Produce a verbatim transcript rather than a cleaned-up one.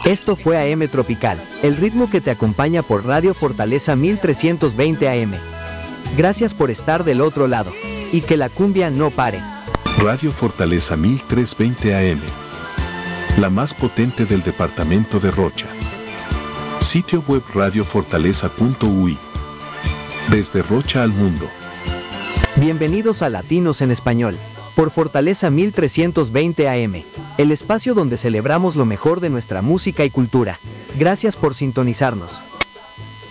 Esto fue A M Tropical, el ritmo que te acompaña por Radio Fortaleza mil trescientos veinte A M. Gracias por estar del otro lado. Y que la cumbia no pare. Radio Fortaleza mil trescientos veinte A M. La más potente del departamento de Rocha. Sitio web radio fortaleza punto u i. Desde Rocha al mundo. Bienvenidos a Latinos en Español, por Fortaleza mil trescientos veinte A M, el espacio donde celebramos lo mejor de nuestra música y cultura. Gracias por sintonizarnos.